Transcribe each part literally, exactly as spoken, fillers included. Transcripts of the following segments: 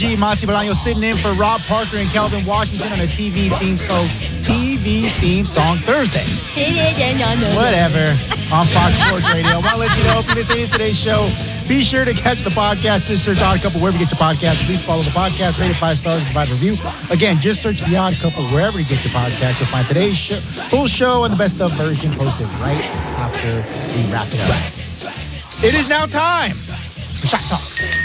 G. Monty Bolaño sitting in for Rob Parker and Kelvin Washington on a T V theme song, T V theme song Thursday. Whatever. On Fox Sports Radio. I want to let you know if you're listening to today's show, be sure to catch the podcast. Just search Odd Couple wherever you get your podcast. Please follow the podcast, rate it five stars, and provide a review. Again, just search The Odd Couple wherever you get your podcast. You'll find today's show, full show and the best of version posted right after we wrap it up. It is now time for Shot Talk.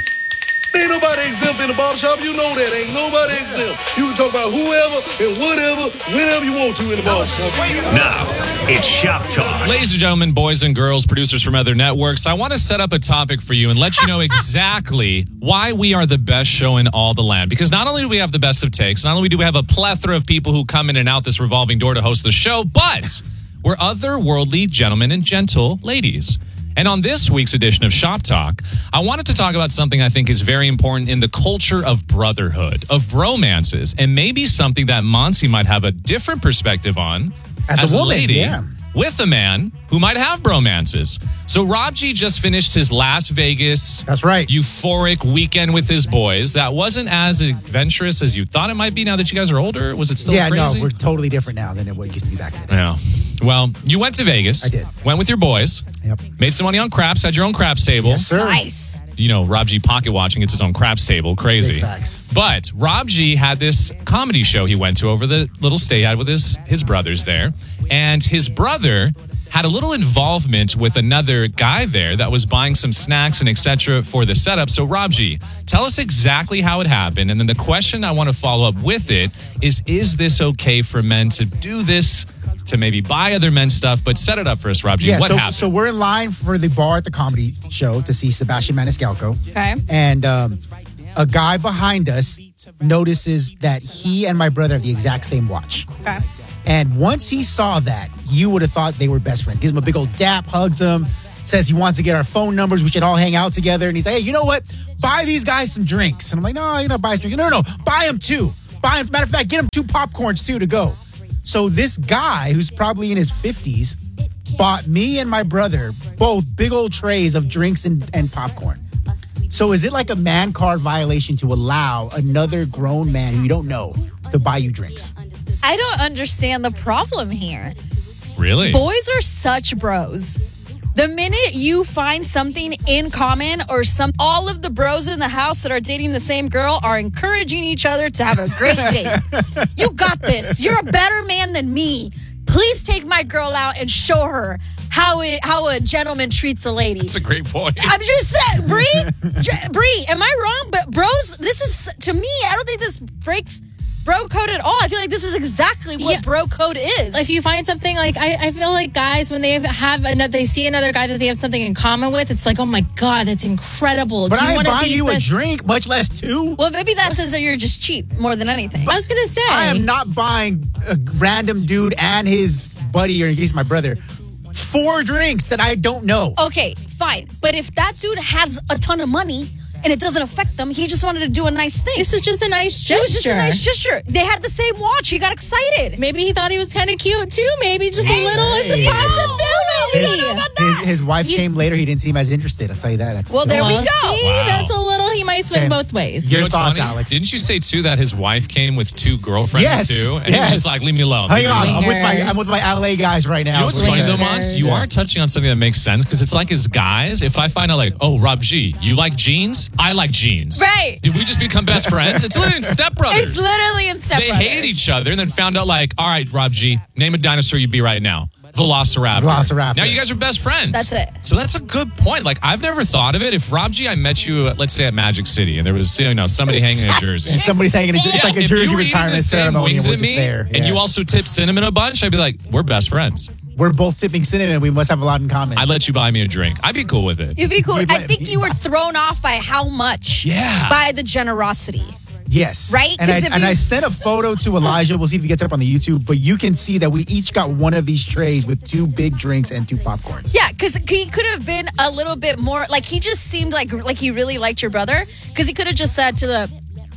Ain't nobody exempt in the barbershop. You know that. Ain't nobody exempt. You can talk about whoever and whatever, whenever you want to in the barbershop. Now, it's Shop Talk. Ladies and gentlemen, boys and girls, producers from other networks, I want to set up a topic for you and let you know exactly why we are the best show in all the land. Because not only do we have the best of takes, not only do we have a plethora of people who come in and out this revolving door to host the show, but we're otherworldly gentlemen and gentle ladies. And on this week's edition of Shop Talk, I wanted to talk about something I think is very important in the culture of brotherhood, of bromances, and maybe something that Monty might have a different perspective on as, as a, a woman, lady yeah. with a man who might have bromances. So Rob G just finished his Las Vegas That's right. euphoric weekend with his boys. That wasn't as adventurous as you thought it might be now that you guys are older. Was it still yeah, crazy? no, we're totally different now than it used to be back in the day. Yeah. Well, you went to Vegas. I did. Went with your boys. Yep. Made some money on craps. Had your own craps table. Yes, sir. Nice. You know, Rob G pocket watching. It's his own craps table. Crazy. Big facts. But Rob G had this comedy show he went to over the little stay he had with his, his brothers there. And his brother had a little involvement with another guy there that was buying some snacks and et cetera for the setup. So, Rob G, tell us exactly how it happened. And then the question I want to follow up with it is, is this okay for men to do this, to maybe buy other men's stuff? But set it up for us, Rob G. Yeah, what so, happened? so we're in line for the bar at the comedy show to see Sebastian Maniscalco. Okay. And um, a guy behind us notices that he and my brother have the exact same watch. Okay. And once he saw that, you would have thought they were best friends. Gives him a big old dap, hugs him, says he wants to get our phone numbers. We should all hang out together. And he's like, hey, you know what? Buy these guys some drinks. And I'm like, no, you're not buying drinks. No, no, no. Buy them two. Buy them. Matter of fact, get them two popcorns too to go. So this guy, who's probably in his fifties, bought me and my brother both big old trays of drinks and, and popcorn. So is it like a man card violation to allow another grown man who you don't know to buy you drinks? I don't understand the problem here. Really? Boys are such bros. The minute you find something in common or some, all of the bros in the house that are dating the same girl are encouraging each other to have a great date. You got this. You're a better man than me. Please take my girl out and show her how it, how a gentleman treats a lady. That's a great point. I'm just saying, Bree, Bree, am I wrong? But bros, this is, to me, I don't think this breaks bro code at all. I feel like this is exactly what Yeah. bro code is. If you find something like, I, I feel like guys, when they have another, they see another guy that they have something in common with, it's like, oh my God, that's incredible. But Do you I ain't want to buying be you this? a drink, much less two. Well, maybe that says that you're just cheap more than anything. I was going to say. I am not buying a random dude and his buddy, or in case my brother, four drinks that I don't know. Okay, fine. But if that dude has a ton of money and it doesn't affect them, he just wanted to do a nice thing. This is just a nice gesture. It was just a nice gesture. They had the same watch. He got excited. Maybe he thought he was kind of cute too. Maybe just Hey, a little. It's a hey. possibility. We don't know about His, that. his wife came later. He didn't seem as interested. I'll tell you that. That's Well, there we Well, go. see, Wow. that's a little. He might swing Okay. both ways. Your You know what's thoughts, funny? Alex? Didn't you say too that his wife came with two girlfriends Yes, too? And he yes. was just like, leave me alone. Hang Leave me on, alone. I'm with my Swingers. I'm with my L A guys right now. You know what's So, funny uh, though, Mons? You Yeah. are touching on something that makes sense because it's like as guys, if I find out like, oh, Rob G, you like jeans? I like jeans. Right. Did we just become best friends? It's literally in Step Brothers. It's literally in Step They Brothers. hate each other and then found out like, all right, Rob G, name a dinosaur you'd be right now. Velociraptor. Velociraptor. Now you guys are best friends. That's it. So that's a good point. Like I've never thought of it. If Rob G, I met you, at, let's say at Magic City, and there was you know somebody hanging a jersey. And somebody's hanging a, it's Yeah, like a if jersey you were eating retirement the same ceremony, wings and we're at just me, there. and Yeah. you also tip cinnamon a bunch, I'd be like, we're best friends. We're both tipping cinnamon. We must have a lot in common. I'd let you buy me a drink. I'd be cool with it. You'd be cool. You'd I let- think you were thrown off by how much. Yeah. By the generosity. Yes. Right? And I, 'Cause if and you- I sent a photo to Elijah. We'll see if he gets up on the YouTube. But you can see that we each got one of these trays with two big drinks and two popcorns. Yeah, because he could have been a little bit more, like he just seemed like like he really liked your brother. Because he could have just said to the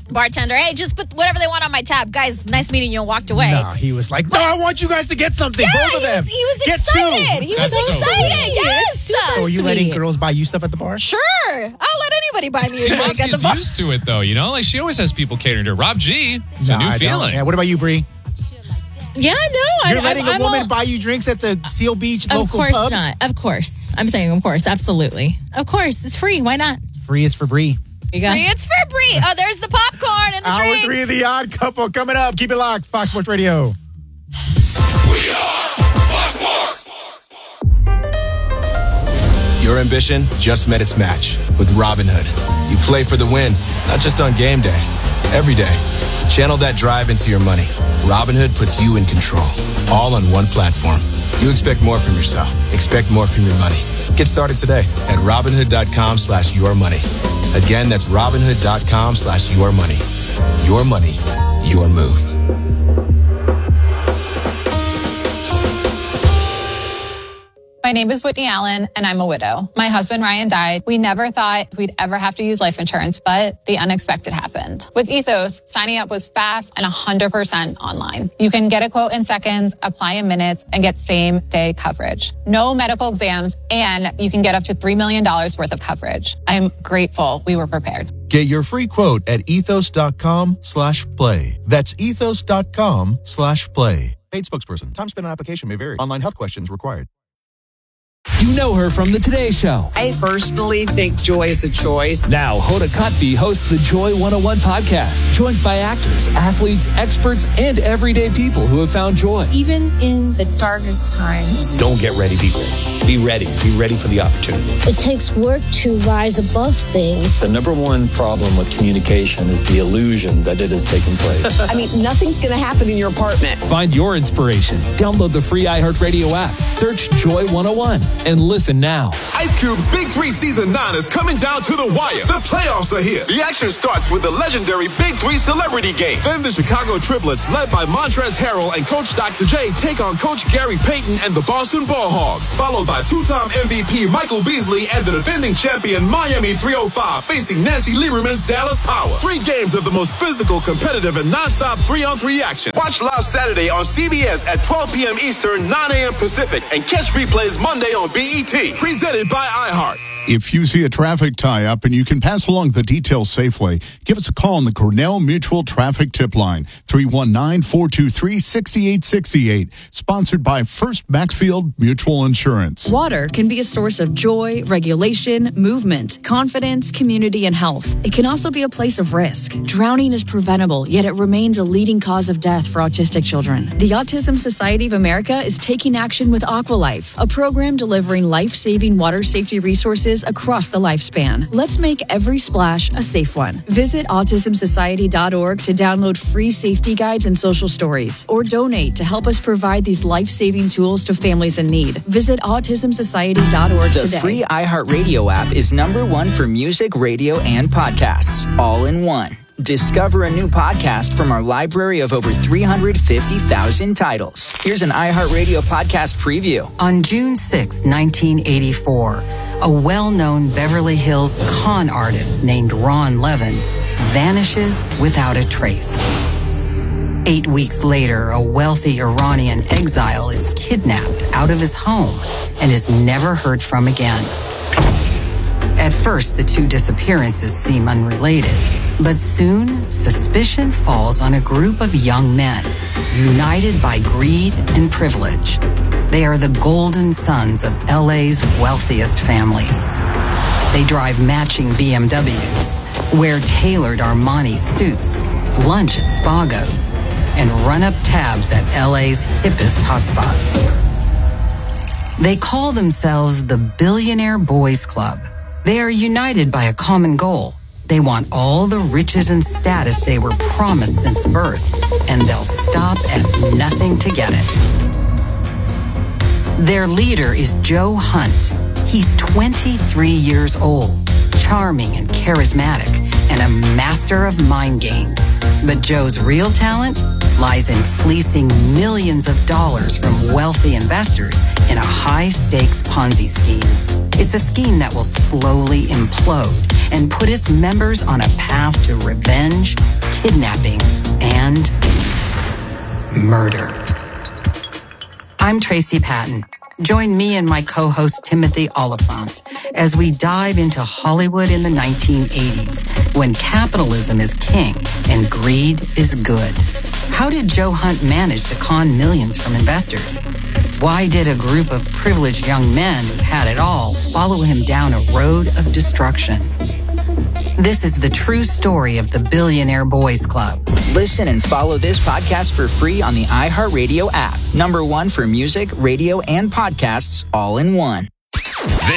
Bartender, hey, just put whatever they want on my tab. Guys, nice meeting you, and walked away. No, he was like, no, I want you guys to get something. Yeah, Both of them. He was, he was get excited. two. He That's was so excited. sweet. Yes. Super So are you letting sweet. girls buy you stuff at the bar? Sure. I'll let anybody buy me a See, drink at the Moxie's bar. used to it, though. You know, like she always has people catering to her. Rob G, it's No, a new I don't. feeling. Yeah, what about you, Bree? Yeah, no. You're I, letting I'm, a I'm woman all, buy you drinks at the Seal Beach Of local course pub? not. Of course. I'm saying, of course. Absolutely. Of course. It's free. Why not? Free, it's for Bree. You got Free, it's for Brie. Oh, there's the popcorn and the Hour drinks. three of The Odd Couple coming up. Keep it locked. Fox Sports Radio. Your ambition just met its match with Robinhood. You play for the win, not just on game day, every day. Channel that drive into your money. Robinhood puts you in control, all on one platform. You expect more from yourself. Expect more from your money. Get started today at Robinhood.com slash your money. Again, that's Robinhood.com slash your money. Your money, your move. My name is Whitney Allen, and I'm a widow. My husband, Ryan, died. We never thought we'd ever have to use life insurance, but the unexpected happened. With Ethos, signing up was fast and one hundred percent online. You can get a quote in seconds, apply in minutes, and get same-day coverage. No medical exams, and you can get up to three million dollars worth of coverage. I'm grateful we were prepared. Get your free quote at ethos.com slash play. That's ethos.com slash play. Paid spokesperson. Time spent on application may vary. Online health questions required. You know her from The Today Show. I personally think joy is a choice. Now, Hoda Kotb hosts the Joy one oh one podcast, joined by actors, athletes, experts, and everyday people who have found joy. Even in the darkest times. Don't get ready, be ready. Be ready. Be ready for the opportunity. It takes work to rise above things. The number one problem with communication is the illusion that it has taken place. I mean, nothing's going to happen in your apartment. Find your inspiration. Download the free iHeartRadio app. Search Joy one oh one and listen now. Ice Cube's Big Three Season nine is coming down to the wire. The playoffs are here. The action starts with the legendary Big Three Celebrity Game. Then the Chicago Triplets, led by Montrezl Harrell and Coach Doctor J, take on Coach Gary Payton and the Boston Ball Hogs. Followed by two-time M V P Michael Beasley and the defending champion Miami three oh five facing Nancy Lieberman's Dallas Power. Three games of the most physical, competitive, and nonstop three-on-three action. Watch live Saturday on C B S at twelve p.m. Eastern, nine a.m. Pacific, and catch replays Monday on B E T. Presented by iHeart. If you see a traffic tie-up and you can pass along the details safely, give us a call on the Cornell Mutual Traffic Tip Line, three one nine, four two three, six eight six eight, sponsored by First Maxfield Mutual Insurance. Water can be a source of joy, regulation, movement, confidence, community, and health. It can also be a place of risk. Drowning is preventable, yet it remains a leading cause of death for autistic children. The Autism Society of America is taking action with Aqualife, a program delivering life-saving water safety resources across the lifespan. Let's make every splash a safe one. Visit autism society dot org to download free safety guides and social stories, or donate to help us provide these life-saving tools to families in need. Visit autism society dot org The today. free iHeartRadio app is number one for music, radio, and podcasts, all in one. Discover a new podcast from our library of over three hundred fifty thousand titles. Here's an iHeartRadio podcast preview. On June sixth, nineteen eighty-four, a well-known Beverly Hills con artist named Ron Levin vanishes without a trace. Eight weeks later, a wealthy Iranian exile is kidnapped out of his home and is never heard from again. At first, the two disappearances seem unrelated, but soon suspicion falls on a group of young men, united by greed and privilege. They are the golden sons of L A's wealthiest families. They drive matching B M Ws, wear tailored Armani suits, lunch at Spago's, and run up tabs at L A's hippest hotspots. They call themselves the Billionaire Boys Club. They are united by a common goal. They want all the riches and status they were promised since birth, and they'll stop at nothing to get it. Their leader is Joe Hunt. He's twenty-three years old, charming and charismatic, and a master of mind games. But Joe's real talent lies in fleecing millions of dollars from wealthy investors in a high-stakes Ponzi scheme. It's a scheme that will slowly implode and put its members on a path to revenge, murder. I'm Tracy Patton. Join me and my co-host Timothy Oliphant as we dive into Hollywood in the nineteen eighties, when capitalism is king and greed is good. How did Joe Hunt manage to con millions from investors? Why did a group of privileged young men who had it all follow him down a road of destruction? This is the true story of the Billionaire Boys Club. Listen and follow this podcast for free on the iHeartRadio app. Number one for music, radio, and podcasts all in one.